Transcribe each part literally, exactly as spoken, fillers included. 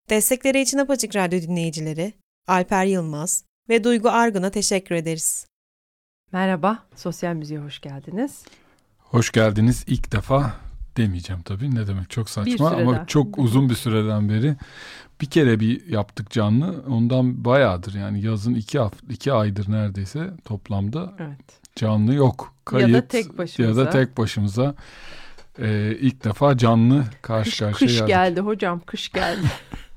Destekleri için Apaçık Radyo dinleyicileri Alper Yılmaz ve Duygu Argun'a teşekkür ederiz. Merhaba, Sosyal Müziğe hoş geldiniz. Hoş geldiniz ilk defa demeyeceğim tabii. Ne demek, çok saçma ama çok uzun bir süreden beri bir kere bir yaptık canlı. Ondan bayağıdır, yani yazın iki hafta, iki aydır neredeyse toplamda evet. Canlı yok. Kayıt ya da tek başımıza. Ya da tek başımıza ee, ilk defa canlı karşı kış, karşıya kış geldik. geldi hocam, kış geldi.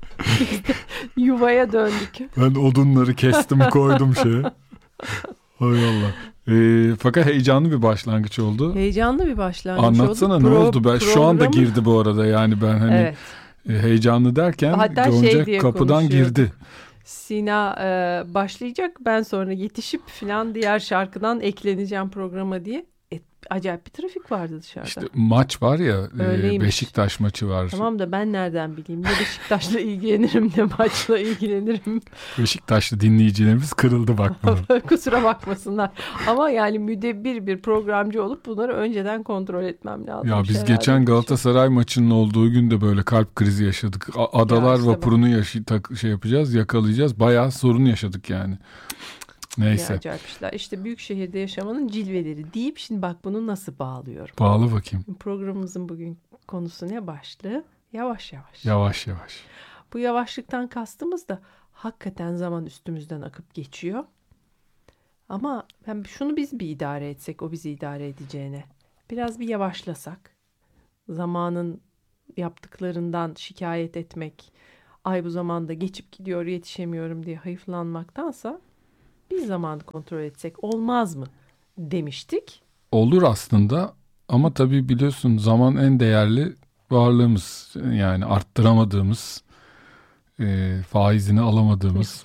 Yuvaya döndük. Ben odunları kestim koydum şeye. Hay Allah. E, fakat heyecanlı bir başlangıç oldu. Heyecanlı bir başlangıç Anlatsana, oldu. ne Pro, oldu? Ben programı... şu anda girdi bu arada, yani ben hani evet. e, heyecanlı derken hatta Gonca şey kapıdan girdi. Sina e, başlayacak, ben sonra yetişip filan diğer şarkıdan ekleneceğim programa diye. E, acayip bir trafik vardı dışarıda. İşte maç var ya, e, Beşiktaş maçı var. Tamam da ben nereden bileyim? Ne Beşiktaş'la ilgilenirim ne maçla ilgilenirim. Beşiktaşlı dinleyicilerimiz kırıldı bak buna. Kusura bakmasınlar. Ama yani müdebbir bir programcı olup bunları önceden kontrol etmem lazım. Ya biz geçen Galatasaray maçının olduğu gün de böyle kalp krizi yaşadık. Adalar işte vapurunu yaşı, tak, şey yapacağız, yakalayacağız. Bayağı sorun yaşadık yani. Neyse. Acayip işler. İşte büyük şehirde yaşamanın cilveleri deyip şimdi bak bunu nasıl bağlıyorum. Bağla bakayım. Programımızın bugün konusu ne başlığı? Yavaş yavaş. Yavaş yavaş. Bu yavaşlıktan kastımız da hakikaten zaman üstümüzden akıp geçiyor. Ama ben şunu biz bir idare etsek, o bizi idare edeceğine. Biraz bir yavaşlasak. Zamanın yaptıklarından şikayet etmek, ay bu zamanda geçip gidiyor yetişemiyorum diye hayıflanmaktansa bir zamanı kontrol etsek olmaz mı demiştik. Olur aslında ama tabii biliyorsun zaman en değerli varlığımız. Yani arttıramadığımız, e, faizini alamadığımız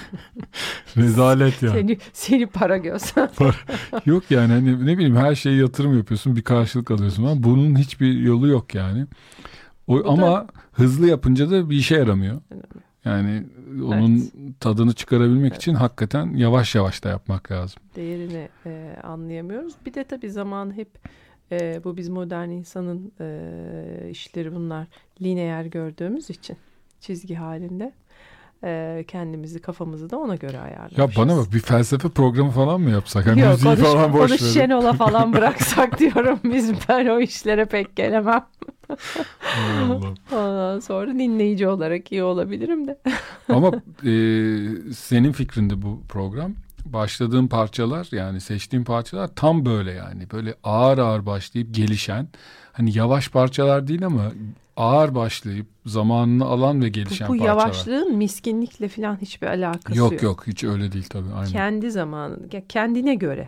rezalet yani. Seni, seni para göz. Yok yani hani ne bileyim, her şeye yatırım yapıyorsun, bir karşılık alıyorsun ama bunun hiçbir yolu yok yani. O, ama da hızlı yapınca da bir işe yaramıyor. Yani onun evet. tadını çıkarabilmek evet. için hakikaten yavaş yavaş da yapmak lazım. Değerini e, anlayamıyoruz. Bir de tabii zaman hep e, bu biz modern insanın e, işleri bunlar lineer gördüğümüz için çizgi halinde e, kendimizi, kafamızı da ona göre ayarlamışız. Ya bana bak, bir felsefe programı falan mı yapsak? Hani Yok, müziği konuş, falan boş konuş Şenol'a falan bıraksak diyorum. Biz ben o işlere pek gelemem. Ondan sonra dinleyici olarak iyi olabilirim de. Ama e, senin fikrinde bu program, başladığın parçalar, yani seçtiğin parçalar tam böyle, yani böyle ağır ağır başlayıp gelişen, hani yavaş parçalar değil ama ağır başlayıp zamanını alan ve gelişen bu, bu parçalar. Bu yavaşlığın miskinlikle falan hiçbir alakası yok. Yok yok hiç öyle değil tabii. Aynen. Kendi zamanı, kendine göre.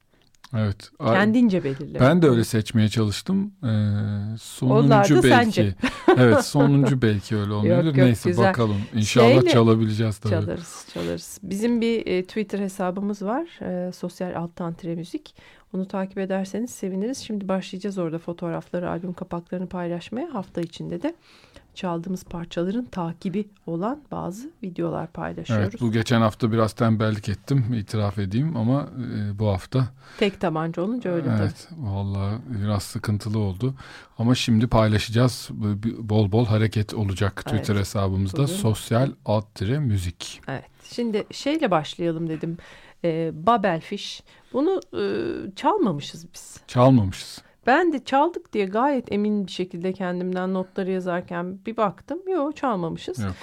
Evet. Kendince belirle. Ben de öyle seçmeye çalıştım. Ee, sonuncu Onlar da belki. Sence. Evet, sonuncu belki öyle olmuyor. Yok, yok, neyse güzel. Bakalım. İnşallah Şeyle, çalabileceğiz tabii. Çalarız, çalarız. Bizim bir e, Twitter hesabımız var. E, sosyal alttan tire müzik. Onu takip ederseniz seviniriz. Şimdi başlayacağız orada fotoğrafları, albüm kapaklarını paylaşmaya. Hafta içinde de çaldığımız parçaların takibi olan bazı videolar paylaşıyoruz. Evet, bu geçen hafta biraz tembellik ettim, itiraf edeyim ama e, bu hafta tek tabanca olunca öyle evet, tabii. Evet, vallahi biraz sıkıntılı oldu. Ama şimdi paylaşacağız. Bol bol hareket olacak Twitter evet, hesabımızda. Bugün. Sosyal alt tire müzik. Evet. Şimdi şeyle başlayalım dedim. Ee, Babelfish. Bunu e, çalmamışız biz. Çalmamışız. Ben de çaldık diye gayet emin bir şekilde kendimden notları yazarken bir baktım. Yok, çalmamışız. Yok.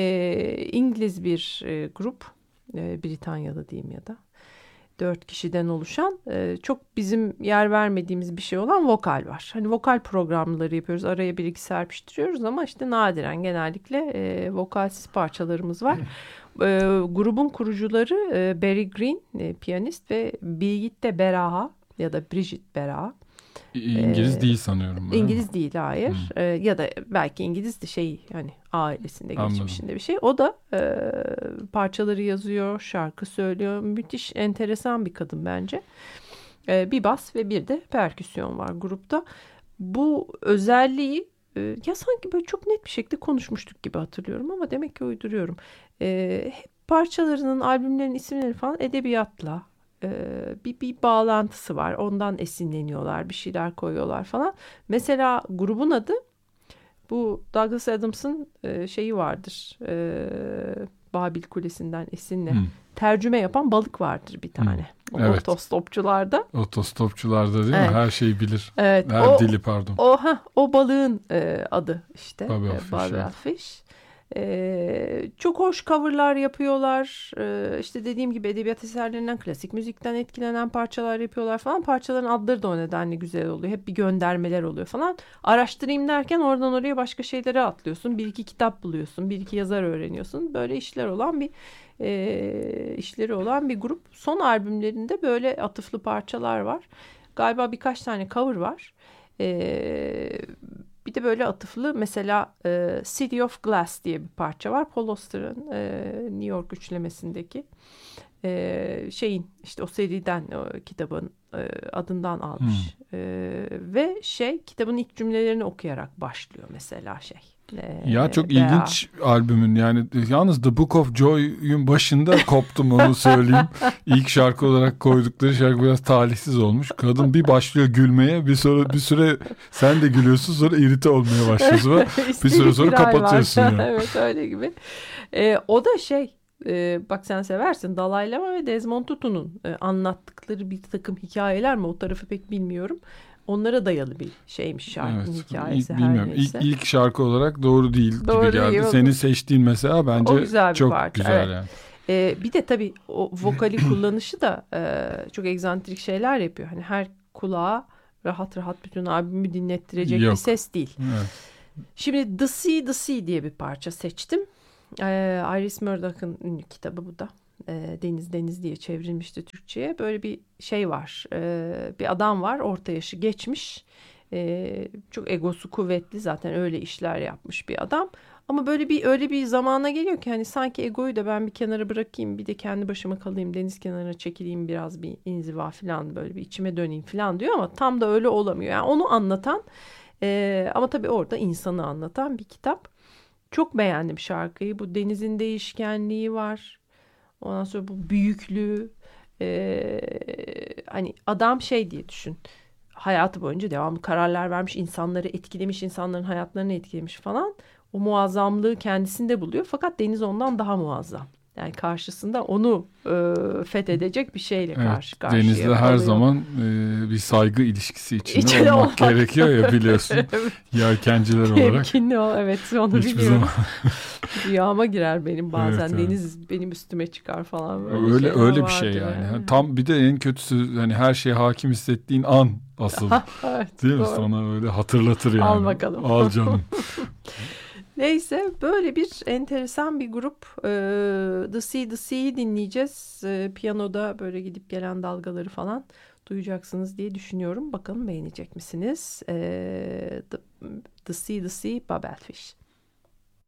Ee, İngiliz bir e, grup. E, Britanyalı diyeyim ya da. Dört kişiden oluşan e, çok bizim yer vermediğimiz bir şey olan vokal var. Hani vokal programları yapıyoruz. Araya bir iki serpiştiriyoruz ama işte nadiren genellikle e, vokalsiz parçalarımız var. e, grubun kurucuları e, Barry Green, e, piyanist ve Birgitte Beraha ya da Bridget Beraha. İngiliz ee, değil sanıyorum. İngiliz mi? Değil, hayır. Hmm. Ee, ya da belki İngiliz de şey, hani ailesinde geçmişinde bir şey. O da e, parçaları yazıyor, şarkı söylüyor. Müthiş enteresan bir kadın bence. E, bir bas ve bir de perküsyon var grupta. Bu özelliği e, ya sanki böyle çok net bir şekilde konuşmuştuk gibi hatırlıyorum ama demek ki uyduruyorum. E, hep parçalarının, albümlerin isimleri falan edebiyatla Bir, bir bağlantısı var. Ondan esinleniyorlar. Bir şeyler koyuyorlar falan. Mesela grubun adı Bu Douglas Adams'ın e, şeyi vardır. E, Babil Kulesi'nden esinle. Hmm. Tercüme yapan balık vardır bir tane. Hmm. Evet. Otostopçularda. Otostopçularda değil evet. mi? Her şeyi bilir. Evet. Her o, dili pardon. O, heh, o balığın e, adı işte. Babelfish. Babelfish. Ee, çok hoş coverlar yapıyorlar. Ee, işte dediğim gibi edebiyat eserlerinden, klasik müzikten etkilenen parçalar yapıyorlar falan. Parçaların adları da o nedenle güzel oluyor. Hep bir göndermeler oluyor falan. Araştırayım derken oradan oraya başka şeylere atlıyorsun. Bir iki kitap buluyorsun. Bir iki yazar öğreniyorsun. Böyle işler olan bir e, işleri olan bir grup. Son albümlerinde böyle atıflı parçalar var. Galiba birkaç tane cover var. Eee Bir de böyle atıflı mesela e, City of Glass diye bir parça var. Paul Auster'ın e, New York üçlemesindeki e, şeyin işte o seriden o kitabın e, adından almış. Hmm. E, ve şey kitabın ilk cümlelerini okuyarak başlıyor mesela şey. E, ya çok veya... ilginç albümün yani yalnız The Book of Joy'un başında koptum onu söyleyeyim. İlk şarkı olarak koydukları şarkı biraz talihsiz olmuş. Kadın bir başlıyor gülmeye bir sonra bir süre sen de gülüyorsun sonra irite olmaya başlıyorsun. bir süre sonra kapatıyorsun. Yani. Evet öyle gibi. E, o da şey e, bak sen seversin Dalai Lama ve Desmond Tutu'nun e, anlattıkları bir takım hikayeler mi o tarafı pek bilmiyorum. Onlara dayalı bir şeymiş şarkının evet, hikayesi. Bilmiyorum. İlk, ilk şarkı olarak doğru değil doğru gibi geldi. Değil, Senin seçtiğin mesela bence güzel çok parça. Güzel evet. yani. Ee, bir de tabii o vokali kullanışı da e, çok egzantrik şeyler yapıyor. Hani her kulağa rahat rahat bütün albümü dinlettirecek Yok. bir ses değil. Evet. Şimdi The Sea, The Sea diye bir parça seçtim. Ee, Iris Murdoch'ın ünlü kitabı bu da. Deniz Deniz diye çevrilmişti Türkçe'ye. Böyle bir şey var. Ee, bir adam var. Orta yaşı geçmiş. Ee, çok egosu kuvvetli. Zaten öyle işler yapmış bir adam. Ama böyle bir öyle bir zamana geliyor ki hani sanki egoyu da ben bir kenara bırakayım. Bir de kendi başıma kalayım. Deniz kenarına çekileyim. Biraz bir inziva falan böyle bir içime döneyim falan diyor. Ama tam da öyle olamıyor. Yani onu anlatan e, ama tabii orada insanı anlatan bir kitap. Çok beğendim şarkıyı. Bu denizin değişkenliği var. Ondan sonra bu büyüklüğü e, hani adam şey diye düşün. Hayatı boyunca devamlı kararlar vermiş, insanları etkilemiş, insanların hayatlarını etkilemiş falan. O muazzamlığı kendisinde buluyor. Fakat deniz ondan daha muazzam. Yani karşısında onu e, fethedecek bir şeyle evet, karşı karşıya denizle her kalıyor. zaman e, bir saygı ilişkisi içinde İçine olmak gerekiyor ya biliyorsun. Evet. Yelkenciler olarak. Temkinli ol evet onu Hiçbir biliyorum. Rüyama girer benim bazen evet, deniz evet. benim üstüme çıkar falan. Böyle öyle öyle bir şey yani. yani. Tam bir de en kötüsü hani her şeye hakim hissettiğin an asıl. evet, değil mi? Doğru. Sana öyle hatırlatır yani. Al bakalım. Al canım. Neyse böyle bir enteresan bir grup ee, The Sea The Sea'yi dinleyeceğiz. Ee, piyanoda böyle gidip gelen dalgaları falan duyacaksınız diye düşünüyorum. Bakalım beğenecek misiniz? Ee, the, the Sea The Sea Babelfish.